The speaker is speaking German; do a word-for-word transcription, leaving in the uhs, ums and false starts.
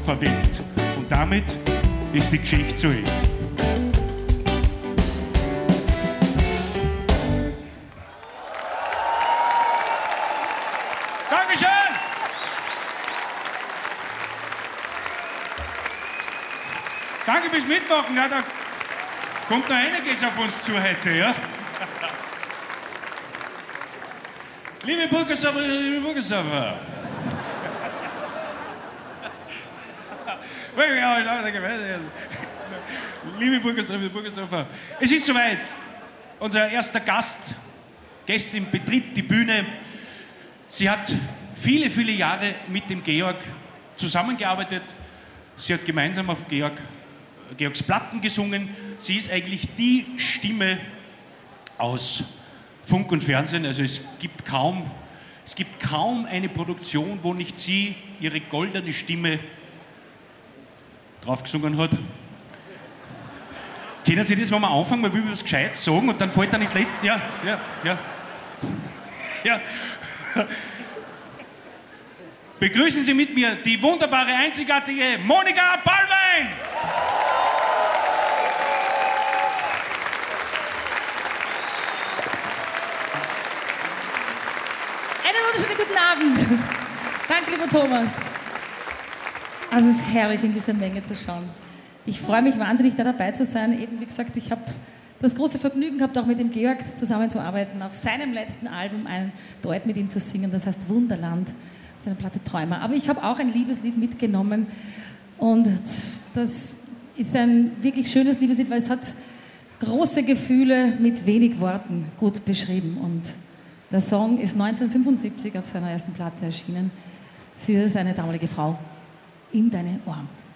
verwelkt. Und damit ist die Geschichte zu Ende. Dankeschön! Danke fürs Mitmachen. Ja, da kommt noch einiges auf uns zu heute, ja? Liebe Burgersdorfer, liebe Burgersdorfer. Liebe Burgersdorfer, liebe Burgersdorfer. Es ist soweit. Unser erster Gast, Gästin, betritt die Bühne. Sie hat viele, viele Jahre mit dem Georg zusammengearbeitet. Sie hat gemeinsam auf Georg, Georgs Platten gesungen. Sie ist eigentlich die Stimme aus Funk und Fernsehen. Also es gibt kaum, es gibt kaum eine Produktion, wo nicht sie ihre goldene Stimme draufgesungen hat. Kennen Sie das, wenn man anfangen, man will was Gescheites sagen und dann fällt dann das Letzte. Ja, ja, ja. Ja. Begrüßen Sie mit mir die wunderbare, einzigartige Monika Ballwein! Einen wunderschönen guten Abend. Danke, lieber Thomas. Also es ist herrlich, in dieser Menge zu schauen. Ich freue mich wahnsinnig, da dabei zu sein. Eben, wie gesagt, ich habe das große Vergnügen gehabt, auch mit dem Georg zusammenzuarbeiten, auf seinem letzten Album ein Duett mit ihm zu singen, das heißt Wunderland, aus seiner Platte Träumer. Aber ich habe auch ein Liebeslied mitgenommen und das ist ein wirklich schönes Liebeslied, weil es hat große Gefühle mit wenig Worten gut beschrieben. Und der Song ist neunzehnhundertfünfundsiebzig auf seiner ersten Platte erschienen für seine damalige Frau. In deine Ohren.